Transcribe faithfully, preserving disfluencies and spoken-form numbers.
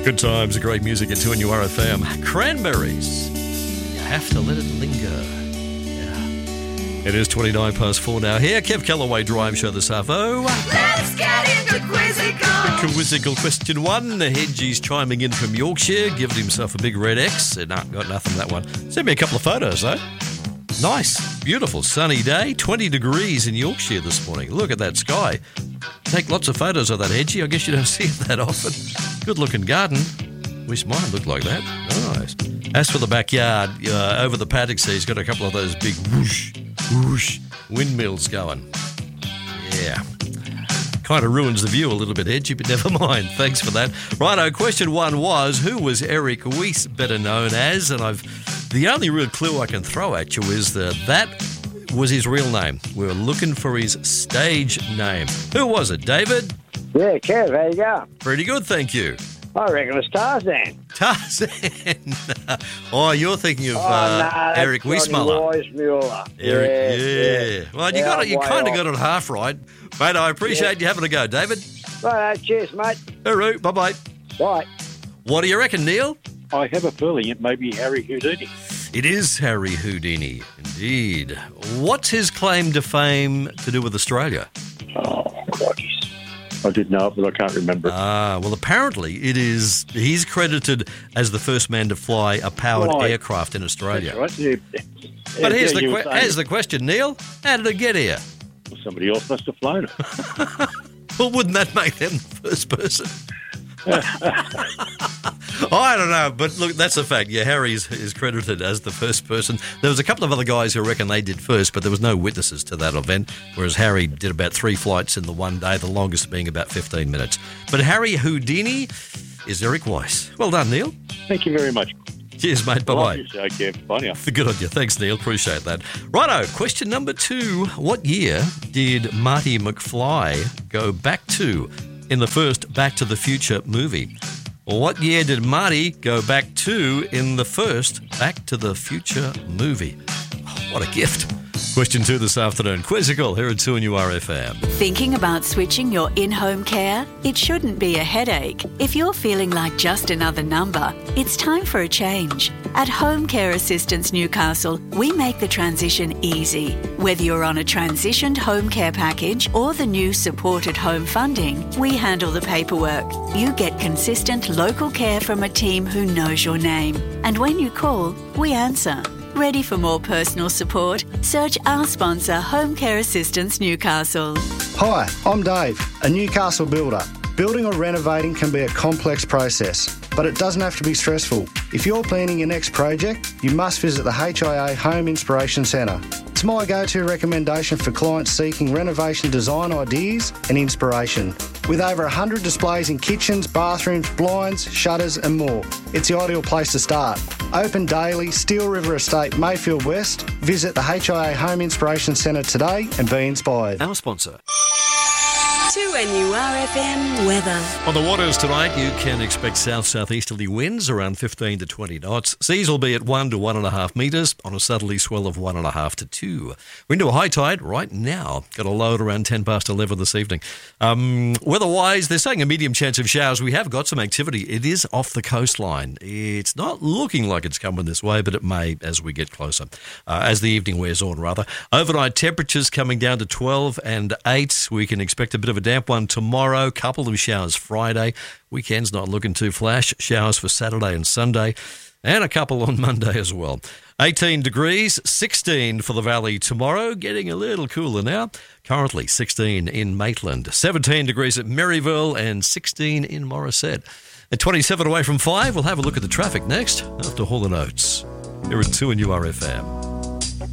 Good times, great music at two N U R F M. Cranberries. You have to let it linger. Yeah. It is twenty-nine past four now. Here, Kev Callaway Drive Show this Savo. Let's get into Quizzical. Quizzical question one. Hedgie's chiming in from Yorkshire, giving himself a big red X. No, got nothing that one. Send me a couple of photos, though. Nice, beautiful, sunny day. twenty degrees in Yorkshire this morning. Look at that sky. Take lots of photos of that, Hedgie. I guess you don't see it that often. Good-looking garden. Wish mine looked like that. Nice. As for the backyard, uh, over the paddocks, he's got a couple of those big whoosh, whoosh windmills going. Yeah. Kind of ruins the view a little bit, Hedgie, but never mind. Thanks for that. Righto, question one was, who was Eric Weiss better known as? And I've the only real clue I can throw at you is that that was his real name. We were looking for his stage name. Who was it, David? Yeah, Kev, how you going? Pretty good, thank you. I reckon it's Tarzan. Tarzan. Oh, you're thinking of Oh, uh, no, that's Eric Johnny Weissmuller. Weissmuller. Eric, yeah, yeah. yeah. Well, you Yeah, got it. You way kind of off. got it half right, mate. I appreciate you having a go, David. Right, cheers, mate. Hooroo, bye bye. Bye. What do you reckon, Neil? I have a feeling it may be Harry Houdini. It is Harry Houdini, indeed. What's his claim to fame to do with Australia? Oh, crikey. I did know it, but I can't remember it. Ah, well, apparently it is. He's credited as the first man to fly a powered Right. aircraft in Australia. That's right. Yeah. But Yeah, here's yeah, the you were que- saying here's the question, Neil. How did it get here? it. Somebody else must have flown it. Well, wouldn't that make them the first person? I don't know, but look, that's a fact. Yeah, Harry is, is credited as the first person. There was a couple of other guys who reckon they did first, but there was no witnesses to that event, whereas Harry did about three flights in the one day, the longest being about fifteen minutes. But Harry Houdini is Eric Weiss. Well done, Neil. Thank you very much. Cheers, mate. Bye-bye. Love your show, Kev. Bye now. Good on you. Thanks, Neil. Appreciate that. Righto, question number two. What year did Marty McFly go back to in the first Back to the Future movie? What year did Marty go back to in the first Back to the Future movie? Oh, what a gift. Question two this afternoon. Quizzical here at two N U R F M. Thinking about switching your in-home care? It shouldn't be a headache. If you're feeling like just another number, it's time for a change. At Home Care Assistance Newcastle, we make the transition easy. Whether you're on a transitioned home care package or the new supported home funding, we handle the paperwork. You get consistent local care from a team who knows your name. And when you call, we answer. Ready for more personal support? Search our sponsor, Home Care Assistance Newcastle. Hi, I'm Dave, a Newcastle builder. Building or renovating can be a complex process, but it doesn't have to be stressful. If you're planning your next project, you must visit the H I A Home Inspiration Centre. It's my go-to recommendation for clients seeking renovation design ideas and inspiration. With over one hundred displays in kitchens, bathrooms, blinds, shutters and more, it's the ideal place to start. Open daily, Steel River Estate, Mayfield West. Visit the H I A Home Inspiration Centre today and be inspired. Our sponsor. two N U R F M weather. On the waters tonight, you can expect south-southeasterly winds around fifteen to twenty knots. Seas will be at one to one and a half metres on a southerly swell of one and a half to two. We're into a high tide right now. Got a low at around ten past eleven this evening. Um, weather-wise, they're saying a medium chance of showers. We have got some activity. It is off the coastline. It's not looking like it's coming this way, but it may as we get closer, uh, as the evening wears on, rather. Overnight temperatures coming down to twelve and eight. We can expect a bit of a damp one tomorrow, couple of showers Friday. Weekend's not looking too flash. Showers for Saturday and Sunday, and a couple on Monday as well. eighteen degrees, sixteen for the Valley tomorrow, getting a little cooler now. Currently sixteen in Maitland, seventeen degrees at Maryville, and sixteen in Morisset. At twenty-seven away from five, we'll have a look at the traffic next after Hall and Oates. Here at two N U R F M.